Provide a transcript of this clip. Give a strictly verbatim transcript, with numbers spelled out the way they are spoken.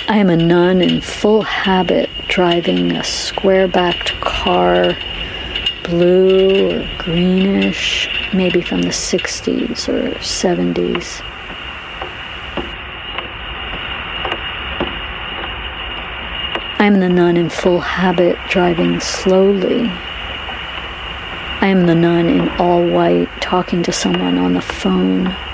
I am a nun in full habit, driving a square-backed car, blue or greenish, maybe from the sixties or seventies. I am the nun in full habit, driving slowly. I am the nun in all white, talking to someone on the phone.